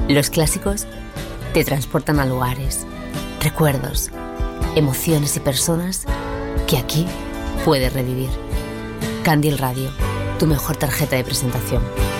Los clásicos te transportan a lugares, recuerdos, emociones y personas que aquí puedes revivir. Candil Radio, tu mejor tarjeta de presentación.